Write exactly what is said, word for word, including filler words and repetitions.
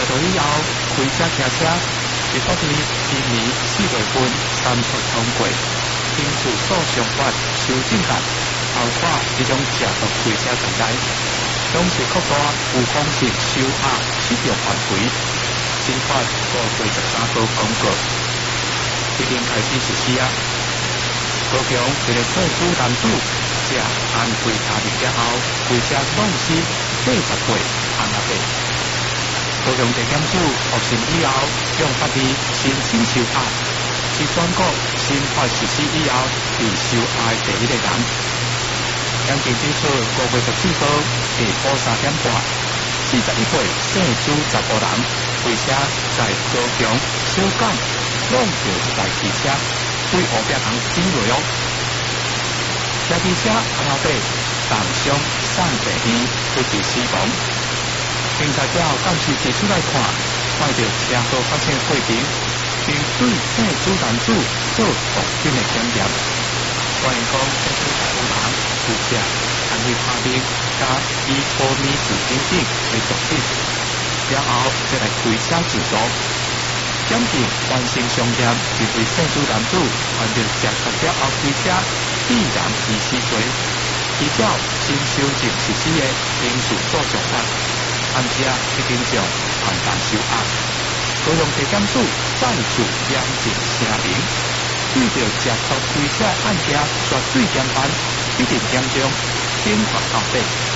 到以后，开车骑车，一国年今年四月份三速通过，经事所上法修正案，包括这种车速开车状态，总是扩大有风险收押适用范围。新法五月十三号公告，已经开始实施啊。高雄一个肇事男子，借安规他人之后，开车撞死八十岁阿阿伯。高雄地检署获审以后，向法院申请收押，是全国新法实施以后被收押的第一个人。检警指出，五月十四号下晡三点半，四十一岁姓朱查甫人开车在高雄小港撞到一台汽车，对后壁人驶落哦。车汽车阿老伯重伤送病院，不治死亡。警察之后监视提出来看，看到车祸发生过程，并对姓朱男子做重点的检验。发现讲姓朱查甫人负责参与拍片加以破米自检等为重点，然后再来开车自首。检警完成上验，认为姓朱男子按照驾驶了后开车必然易死罪，依照新修正实施的刑事诉讼法，案件已经上判办收押。高雄地检署再次严正声明，对着驾速开车案件绝对严办，一定严重，警法到底。